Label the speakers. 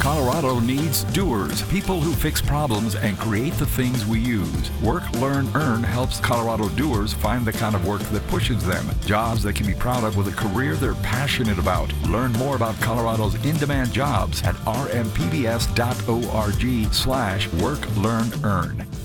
Speaker 1: Colorado needs doers, people who fix problems and create the things we use. Work, Learn, Earn helps Colorado doers find the kind of work that pushes them, jobs they can be proud of with a career they're passionate about. Learn more about Colorado's in-demand jobs at rmpbs.org/work, learn, earn.